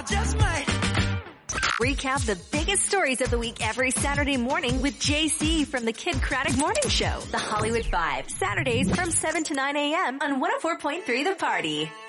just might. Recap the biggest stories of the week every Saturday morning with JC from the Kid Craddock Morning Show. The Hollywood Vibe. Saturdays from 7 to 9 a.m. on 104.3 The Party.